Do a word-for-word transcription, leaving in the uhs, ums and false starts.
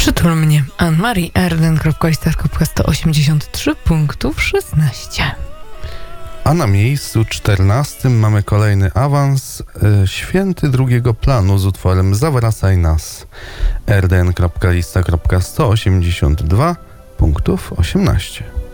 Przytul mnie, Anne-Marie, rden.sto osiemdziesiąt trzy punktów szesnaście. A na miejscu czternastym mamy kolejny awans, y, Święty drugiego planu z utworem Zawracaj nas, rden.lista.sto osiemdziesiąt dwa punktów osiemnaście.